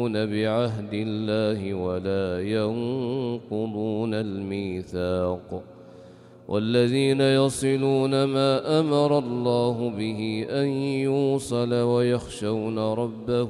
بعهد الله ولا ينقضون الميثاق والذين يصلون ما أمر الله به أن يوصل ويخشون ربهم